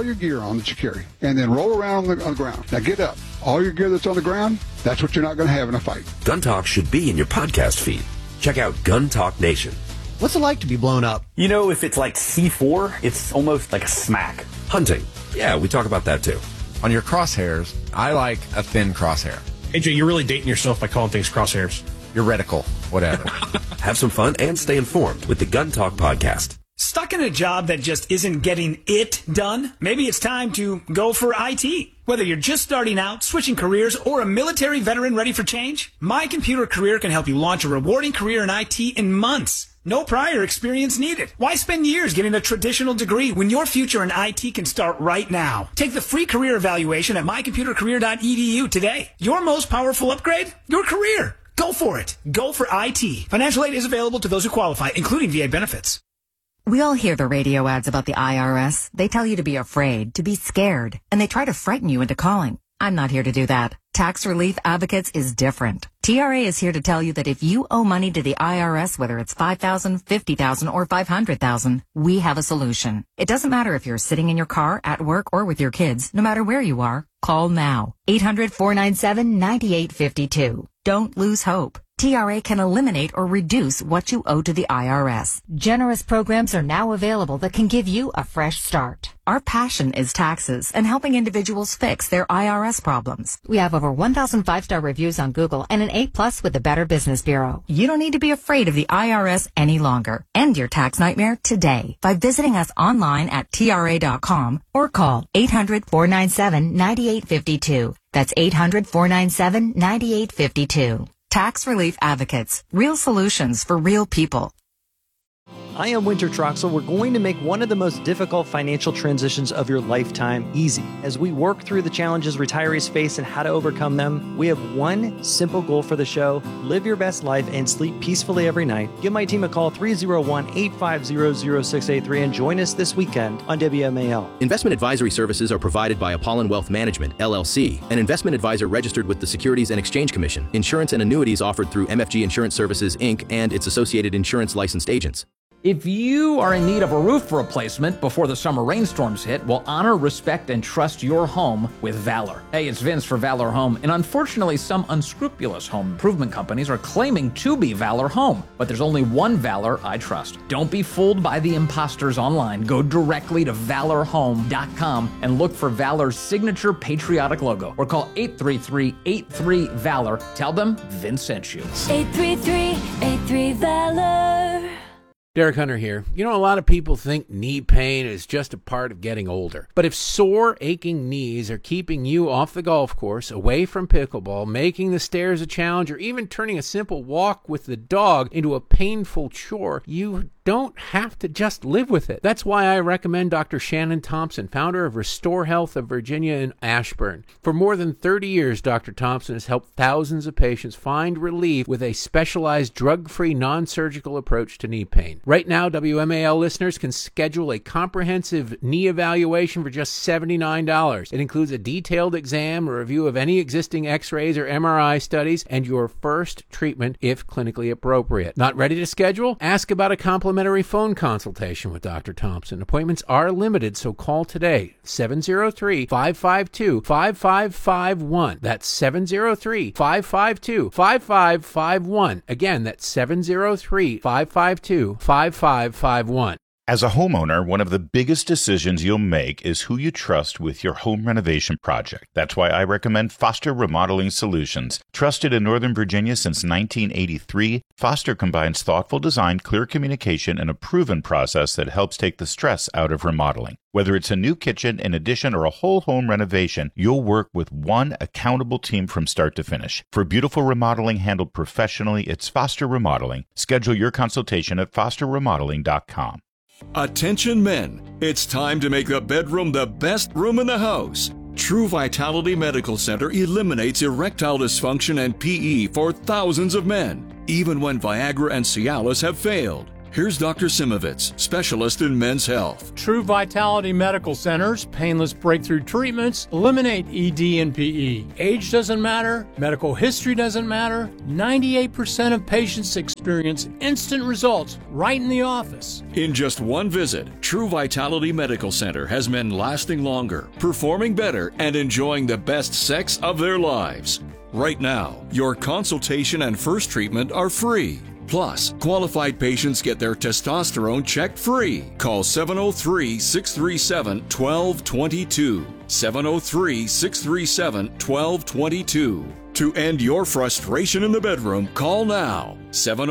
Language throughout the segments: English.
your gear on that you carry, and then roll around on the ground. Now get up. All your gear that's on the ground, that's what you're not going to have in a fight. Gun Talk should be in your podcast feed. Check out Gun Talk Nation. What's it like to be blown up? You know, if it's like C4, it's almost like a smack. Hunting. Yeah, we talk about that too. On your crosshairs, I like a thin crosshair. AJ, you're really dating yourself by calling things crosshairs. Your reticle, whatever. Have some fun and stay informed with the Gun Talk podcast. Stuck in a job that just isn't getting it done? Maybe it's time to go for IT. Whether you're just starting out, switching careers, or a military veteran ready for change, My Computer Career can help you launch a rewarding career in IT in months. No prior experience needed. Why spend years getting a traditional degree when your future in IT can start right now? Take the free career evaluation at mycomputercareer.edu today. Your most powerful upgrade? Your career. Go for it. Go for IT. Financial aid is available to those who qualify, including VA benefits. We all hear the radio ads about the IRS. They tell you to be afraid, to be scared, and they try to frighten you into calling. I'm not here to do that. Tax Relief Advocates is different. TRA is here to tell you that if you owe money to the IRS, whether it's $5,000, $50,000, or $500,000, we have a solution. It doesn't matter if you're sitting in your car, at work, or with your kids. No matter where you are, call now. 800-497-9852. Don't lose hope. TRA can eliminate or reduce what you owe to the IRS. Generous programs are now available that can give you a fresh start. Our passion is taxes and helping individuals fix their IRS problems. We have over 1,000 5-star reviews on Google and an A+ with the Better Business Bureau. You don't need to be afraid of the IRS any longer. End your tax nightmare today by visiting us online at TRA.com or call 800-497-9852. That's 800-497-9852. Tax Relief Advocates. Real solutions for real people. I am Winter Troxel. We're going to make one of the most difficult financial transitions of your lifetime easy. As we work through the challenges retirees face and how to overcome them, we have one simple goal for the show: live your best life and sleep peacefully every night. Give my team a call, 301-850-0683, and join us this weekend on WMAL. Investment advisory services are provided by Apollon Wealth Management, LLC, an investment advisor registered with the Securities and Exchange Commission. Insurance and annuities offered through MFG Insurance Services, Inc. and its associated insurance licensed agents. If you are in need of a roof replacement before the summer rainstorms hit, well, honor, respect, and trust your home with Valor. Hey, it's Vince for Valor Home, and unfortunately, some unscrupulous home improvement companies are claiming to be Valor Home, but there's only one Valor I trust. Don't be fooled by the imposters online. Go directly to valorhome.com and look for Valor's signature patriotic logo, or call 833-83-VALOR. Tell them Vince sent you. 833-83-VALOR. Derek Hunter here. You know, a lot of people think knee pain is just a part of getting older. But if sore, aching knees are keeping you off the golf course, away from pickleball, making the stairs a challenge, or even turning a simple walk with the dog into a painful chore, you don't have to just live with it. That's why I recommend Dr. Shannon Thompson, founder of Restore Health of Virginia in Ashburn. For more than 30 years, Dr. Thompson has helped thousands of patients find relief with a specialized drug-free, non-surgical approach to knee pain. Right now, WMAL listeners can schedule a comprehensive knee evaluation for just $79. It includes a detailed exam, a review of any existing x-rays or MRI studies, and your first treatment if clinically appropriate. Not ready to schedule? Ask about a complimentary phone consultation with Dr. Thompson. Appointments are limited, so call today. 703-552-5551. That's 703-552-5551. Again, that's 703-552-5551. As a homeowner, one of the biggest decisions you'll make is who you trust with your home renovation project. That's why I recommend Foster Remodeling Solutions. Trusted in Northern Virginia since 1983, Foster combines thoughtful design, clear communication, and a proven process that helps take the stress out of remodeling. Whether it's a new kitchen, an addition, or a whole home renovation, you'll work with one accountable team from start to finish. For beautiful remodeling handled professionally, it's Foster Remodeling. Schedule your consultation at fosterremodeling.com. Attention men, it's time to make the bedroom the best room in the house. True Vitality Medical Center eliminates erectile dysfunction and PE for thousands of men, even when Viagra and Cialis have failed. Here's Dr. Simovitz, specialist in men's health. True Vitality Medical Center's painless breakthrough treatments eliminate ED and PE. Age doesn't matter, medical history doesn't matter. 98% of patients experience instant results right in the office. In just one visit, True Vitality Medical Center has men lasting longer, performing better, and enjoying the best sex of their lives. Right now, your consultation and first treatment are free. Plus, qualified patients get their testosterone checked free. Call 703-637-1222. 703-637-1222. To end your frustration in the bedroom, call now.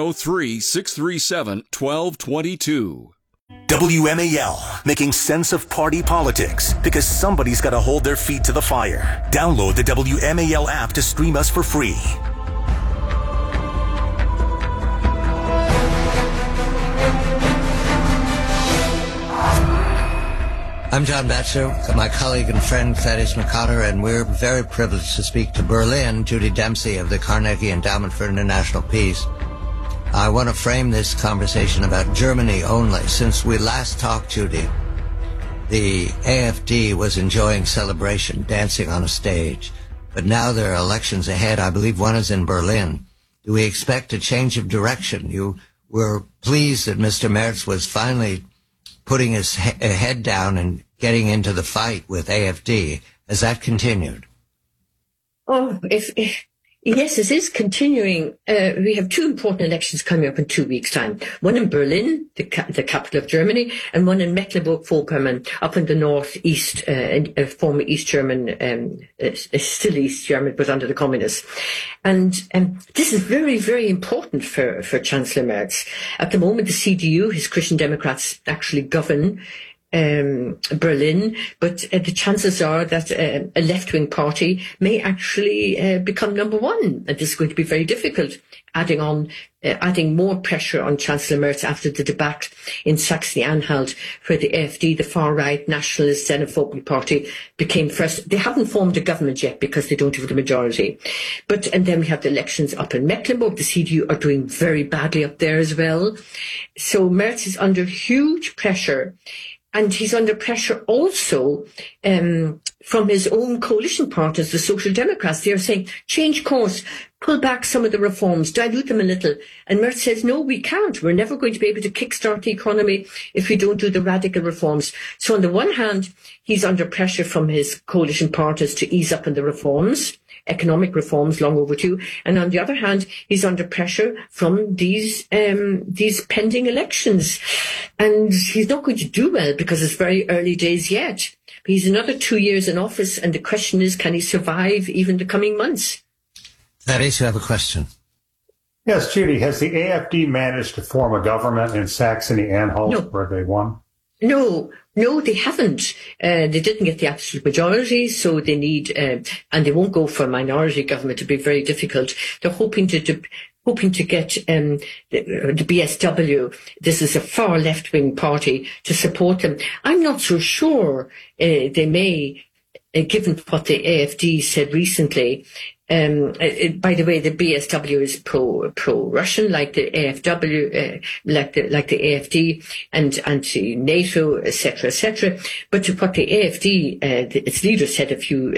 703-637-1222. WMAL, making sense of party politics, because somebody's got to hold their feet to the fire. Download the WMAL app to stream us for free. I'm John Batchelor, my colleague and friend Thaddeus McCotter, and we're very privileged to speak to Berlin Judy Dempsey of the Carnegie Endowment for International Peace. I want to frame this conversation about Germany only. Since we last talked, Judy, the AfD was enjoying celebration, dancing on a stage. But now there are elections ahead. I believe one is in Berlin. Do we expect a change of direction? You were pleased that Mr. Merz was finally putting his head down and getting into the fight with AfD. Has that continued? Oh, yes, it is continuing. We have two important elections coming up in 2 weeks' time. One in Berlin, the capital of Germany, and one in Mecklenburg-Vorpommern, up in the northeast, former East German, still East German, but under the communists. And this is very, very important for Chancellor Merz. At the moment, the CDU, his Christian Democrats, actually govern Berlin, but the chances are that a left-wing party may actually become number one, and this is going to be very difficult, adding more pressure on Chancellor Merz after the debacle in Saxony-Anhalt, where the AfD, the far-right nationalist xenophobic party, became first. They haven't formed a government yet because they don't have the majority. And then we have the elections up in Mecklenburg. The CDU are doing very badly up there as well. So Merz is under huge pressure. And he's under pressure also from his own coalition partners, the Social Democrats. They're saying, change course, pull back some of the reforms, dilute them a little. And Merz says, no, we can't. We're never going to be able to kickstart the economy if we don't do the radical reforms. So on the one hand, he's under pressure from his coalition partners to ease up on the reforms, economic reforms long overdue. And on the other hand, he's under pressure from these pending elections. And he's not going to do well because it's very early days yet. He's another 2 years in office, and the question is, can he survive even the coming months? Thaddeus, you have a question. Yes, Judy, has the AfD managed to form a government in Saxony-Anhalt where they won? No, they haven't. They didn't get the absolute majority, so they need, and they won't go for a minority government. It'll be very difficult. They're hoping to get the BSW, this is a far left-wing party, to support them. I'm not so sure they may, given what the AfD said recently. By the way, the BSW is pro-Russian, like the AFW, like the AfD, and anti-NATO, etc., etc. But what the AfD, its leader said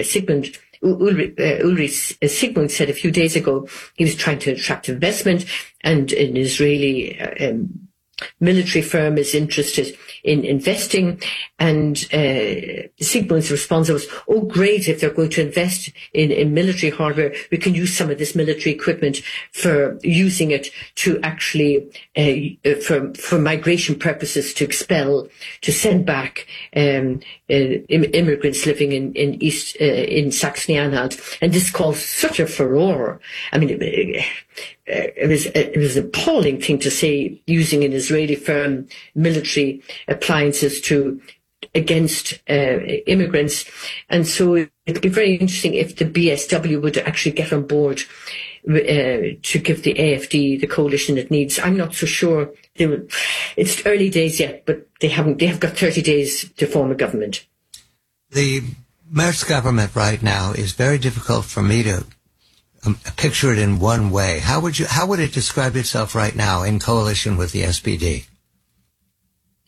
Ulrich Sigmund said a few days ago, he was trying to attract investment, and an Israeli military firm is interested in investing, and Sigmund's response was, oh great, if they're going to invest in military hardware, we can use some of this military equipment for using it to actually for migration purposes, to send back immigrants living in Saxony-Anhalt. And this caused such a furore. I mean, it was an appalling thing to say, using an Israeli firm military appliances against immigrants. And so it'd be very interesting if the BSW would actually get on board to give the AfD the coalition it needs. I'm not so sure. It's early days yet, but they have got 30 days to form a government. The Merz government right now is very difficult for me to picture it in one way. How would it describe itself right now in coalition with the SPD?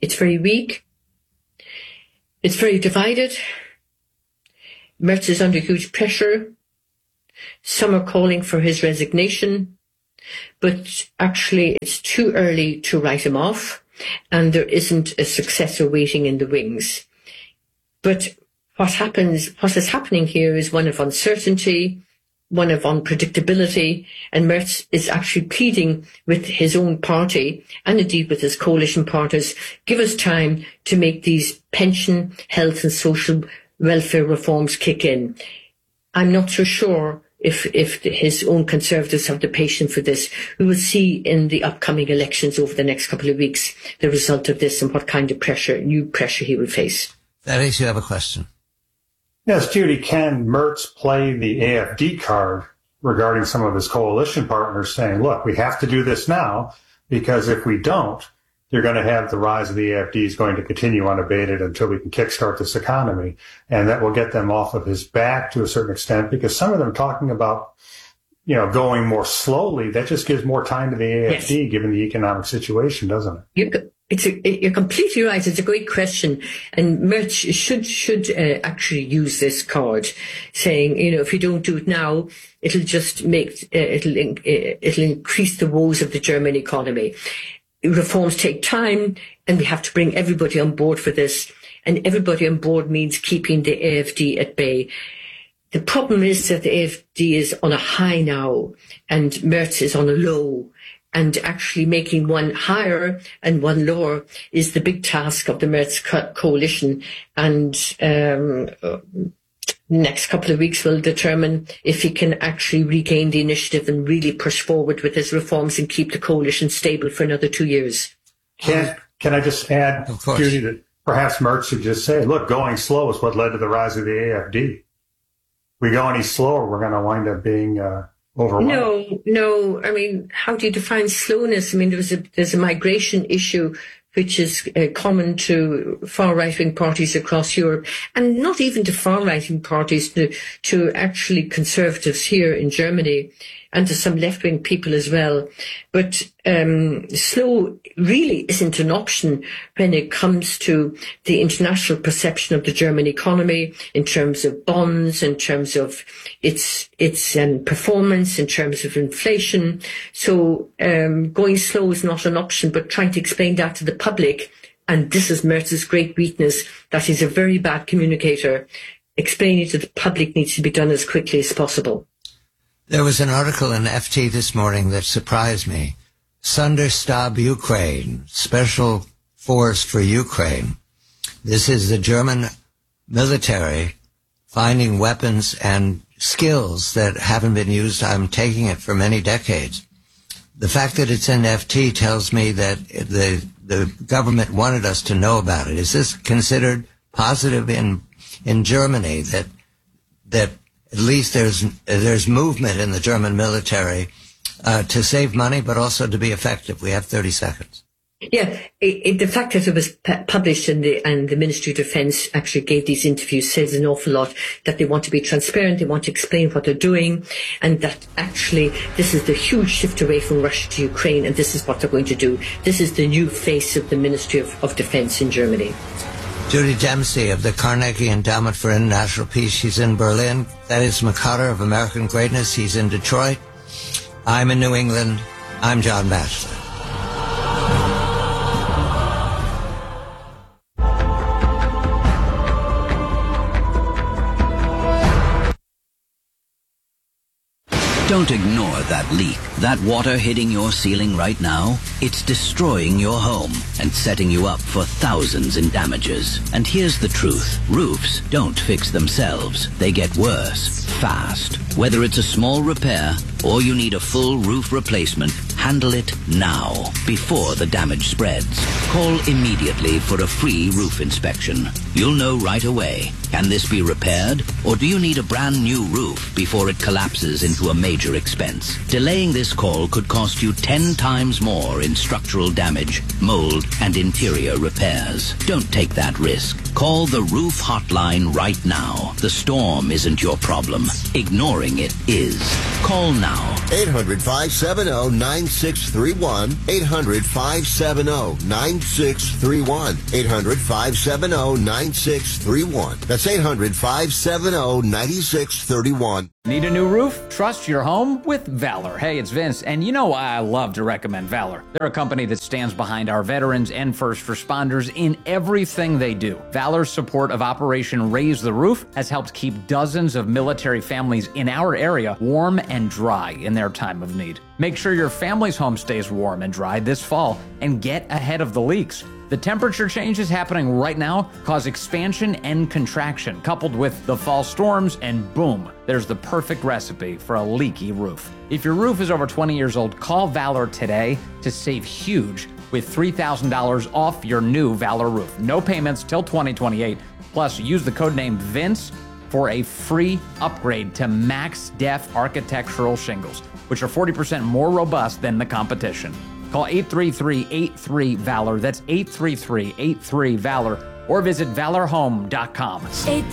It's very weak. It's very divided. Merz is under huge pressure. Some are calling for his resignation, but actually it's too early to write him off, and there isn't a successor waiting in the wings. But what is happening here is one of uncertainty, one of unpredictability, and Merz is actually pleading with his own party and indeed with his coalition partners, give us time to make these pension, health and social welfare reforms kick in. I'm not so sure if his own Conservatives have the patience for this. We will see in the upcoming elections over the next couple of weeks the result of this and what kind of new pressure he will face. Thaddeus, you have a question. Yes, Judy, can Merz play the AFD card regarding some of his coalition partners saying, look, we have to do this now because if we don't, you're going to have the rise of the AFD is going to continue unabated until we can kickstart this economy. And that will get them off of his back to a certain extent because some of them are talking about, going more slowly. That just gives more time to the AFD given the economic situation, doesn't it? You're completely right. It's a great question. And Merz should actually use this card saying, if you don't do it now, it'll just it'll increase the woes of the German economy. Reforms take time and we have to bring everybody on board for this. And everybody on board means keeping the AFD at bay. The problem is that the AFD is on a high now and Merz is on a low. And actually making one higher and one lower is the big task of the Merz coalition. And next couple of weeks will determine if he can actually regain the initiative and really push forward with his reforms and keep the coalition stable for another 2 years. Can I just add, Judy, that perhaps Merz should just say, look, going slow is what led to the rise of the AFD. We go any slower, we're going to wind up being overwhelmed. No. I mean, how do you define slowness? I mean, there's a migration issue which is common to far right-wing parties across Europe, and not even to far right-wing parties, to actually Conservatives here in Germany, and to some left-wing people as well. But slow really isn't an option when it comes to the international perception of the German economy in terms of bonds, in terms of its performance, in terms of inflation. So going slow is not an option, but trying to explain that to the public, and this is Merz's great weakness, that he's a very bad communicator. Explaining to the public needs to be done as quickly as possible. There was an article in FT this morning that surprised me. Sonderstab Ukraine, Special Force for Ukraine. This is the German military finding weapons and skills that haven't been used. I'm taking it for many decades. The fact that it's in FT tells me that the government wanted us to know about it. Is this considered positive in Germany that at least there's movement in the German military to save money, but also to be effective? We have 30 seconds. Yeah, the fact that it was published and the Ministry of Defence actually gave these interviews says an awful lot, that they want to be transparent, they want to explain what they're doing, and that actually this is the huge shift away from Russia to Ukraine, and this is what they're going to do. This is the new face of the Ministry of Defence in Germany. Judy Dempsey of the Carnegie Endowment for International Peace. She's in Berlin. Thaddeus McCotter of American Greatness. He's in Detroit. I'm in New England. I'm John Batchelor. Don't ignore that leak. That water hitting your ceiling right now, it's destroying your home and setting you up for thousands in damages. And here's the truth. Roofs don't fix themselves. They get worse, fast. Whether it's a small repair or you need a full roof replacement, handle it now, before the damage spreads. Call immediately for a free roof inspection. You'll know right away. Can this be repaired? Or do you need a brand new roof before it collapses into a major expense? Delaying this call could cost you 10 times more in structural damage, mold, and interior repairs. Don't take that risk. Call the Roof Hotline right now. The storm isn't your problem. Ignoring it is. Call now. 800-570-9631. 800-570-9631. 800-570-9631. That's 800-570-9631. Need a new roof? Trust your home with Valor. Hey, it's Vince, and you know why I love to recommend Valor. They're a company that stands behind our veterans and first responders in everything they do. Valor's support of Operation Raise the Roof has helped keep dozens of military families in our area warm and dry in their time of need. Make sure your family's home stays warm and dry this fall and get ahead of the leaks. The temperature changes happening right now cause expansion and contraction, coupled with the fall storms, and boom, there's the perfect recipe for a leaky roof. If your roof is over 20 years old, call Valor today to save huge with $3,000 off your new Valor roof. No payments till 2028. Plus, use the code name VINCE for a free upgrade to Max Def architectural shingles, which are 40% more robust than the competition. Call 833-83-VALOR. That's 833-83-VALOR. Or visit valorhome.com.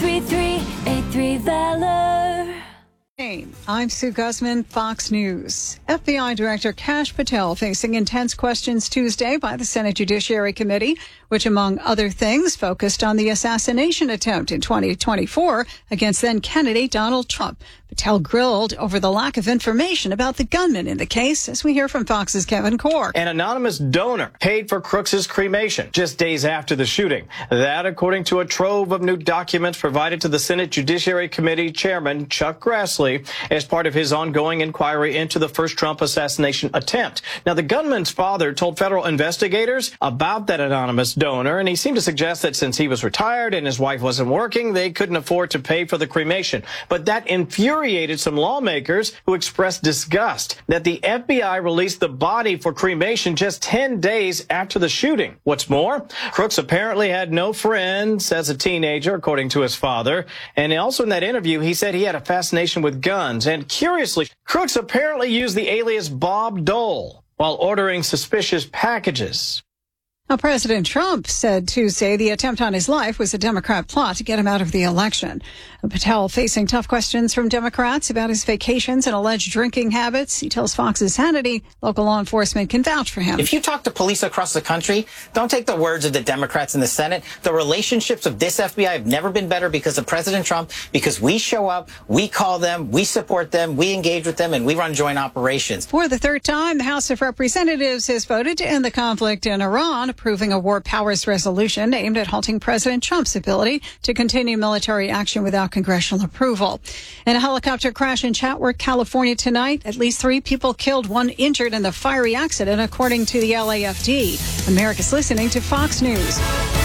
833-83-VALOR. Hey, I'm Sue Guzman, Fox News. FBI Director Kash Patel facing intense questions Tuesday by the Senate Judiciary Committee, which, among other things, focused on the assassination attempt in 2024 against then-candidate Donald Trump. Patel grilled over the lack of information about the gunman in the case, as we hear from Fox's Kevin Corr. An anonymous donor paid for Crooks' cremation just days after the shooting. That, according to a trove of new documents provided to the Senate Judiciary Committee Chairman Chuck Grassley as part of his ongoing inquiry into the first Trump assassination attempt. Now, the gunman's father told federal investigators about that anonymous donor, and he seemed to suggest that since he was retired and his wife wasn't working, they couldn't afford to pay for the cremation. But that infuriated some lawmakers who expressed disgust that the FBI released the body for cremation just 10 days after the shooting. What's more, Crooks apparently had no friends as a teenager, according to his father. And also in that interview, he said he had a fascination with guns. And curiously, Crooks apparently used the alias Bob Dole while ordering suspicious packages. Now, President Trump said Tuesday the attempt on his life was a Democrat plot to get him out of the election. Patel facing tough questions from Democrats about his vacations and alleged drinking habits. He tells Fox's Hannity local law enforcement can vouch for him. If you talk to police across the country, don't take the words of the Democrats in the Senate. The relationships of this FBI have never been better because of President Trump, because we show up, we call them, we support them, we engage with them, and we run joint operations. For the third time, the House of Representatives has voted to end the conflict in Iran, approving a war powers resolution aimed at halting President Trump's ability to continue military action without congressional approval. In a helicopter crash in Chatworth, California tonight, at least 3 people killed, 1 injured in the fiery accident, according to the LAFD. America's listening to Fox News.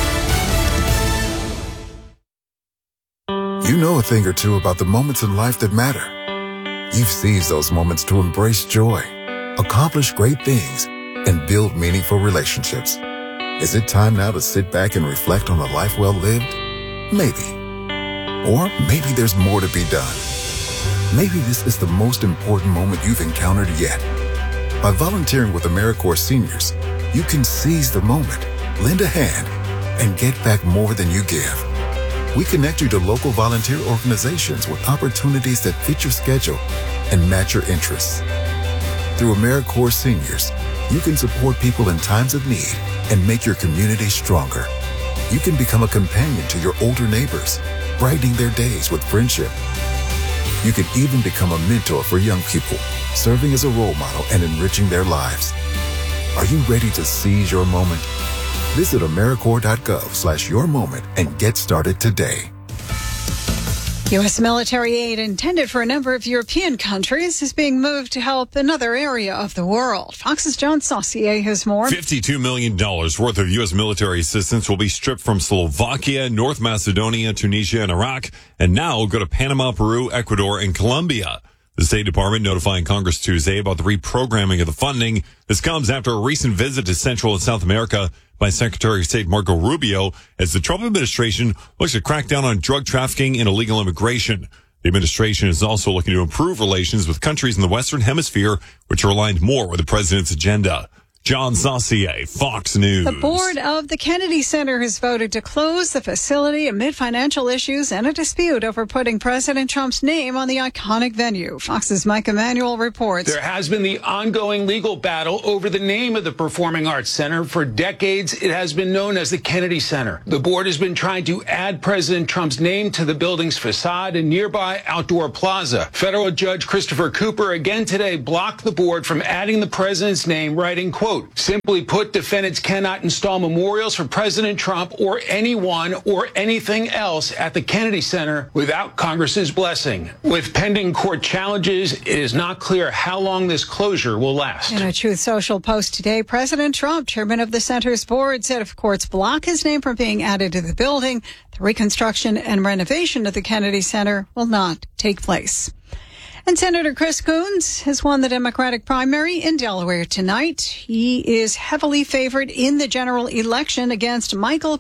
You know a thing or two about the moments in life that matter. You've seized those moments to embrace joy, accomplish great things, and build meaningful relationships. Is it time now to sit back and reflect on a life well lived? Maybe. Or maybe there's more to be done. Maybe this is the most important moment you've encountered yet. By volunteering with AmeriCorps Seniors, you can seize the moment, lend a hand, and get back more than you give. We connect you to local volunteer organizations with opportunities that fit your schedule and match your interests. Through AmeriCorps Seniors, you can support people in times of need and make your community stronger. You can become a companion to your older neighbors, brightening their days with friendship. You can even become a mentor for young people, serving as a role model and enriching their lives. Are you ready to seize your moment? Visit AmeriCorps.gov/yourmoment and get started today. U.S. military aid intended for a number of European countries is being moved to help another area of the world. Fox's John Saucier has more. $52 million worth of U.S. military assistance will be stripped from Slovakia, North Macedonia, Tunisia, and Iraq, and now will go to Panama, Peru, Ecuador, and Colombia. The State Department notifying Congress Tuesday about the reprogramming of the funding. This comes after a recent visit to Central and South America by Secretary of State Marco Rubio as the Trump administration looks to crack down on drug trafficking and illegal immigration. The administration is also looking to improve relations with countries in the Western Hemisphere, which are aligned more with the president's agenda. John Saucier, Fox News. The board of the Kennedy Center has voted to close the facility amid financial issues and a dispute over putting President Trump's name on the iconic venue. Fox's Mike Emanuel reports. There has been the ongoing legal battle over the name of the Performing Arts Center. For decades, it has been known as the Kennedy Center. The board has been trying to add President Trump's name to the building's facade and nearby outdoor plaza. Federal Judge Christopher Cooper again today blocked the board from adding the president's name, writing, quote, simply put, defendants cannot install memorials for President Trump or anyone or anything else at the Kennedy Center without Congress's blessing. With pending court challenges, it is not clear how long this closure will last. In a Truth Social post today, President Trump, chairman of the center's board, said if courts block his name from being added to the building, the reconstruction and renovation of the Kennedy Center will not take place. And Senator Chris Coons has won the Democratic primary in Delaware tonight. He is heavily favored in the general election against Michael